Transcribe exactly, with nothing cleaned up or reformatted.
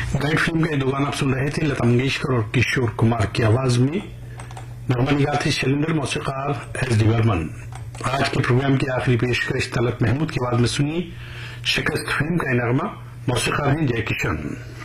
Guide film का ये दो गाना आप सुन रहे थे लता मंगेशकर और किशोर कुमार की आवाज में। नगमा निगार थे शैलेंद्र, मौसीकार एस डी बर्मन। आज के प्रोग्राम की आखिरी पेशकश तलत महमूद की आवाज में सुनिए शिकस्त फिल्म का नगमा, मौसीकार हैं जय किशन।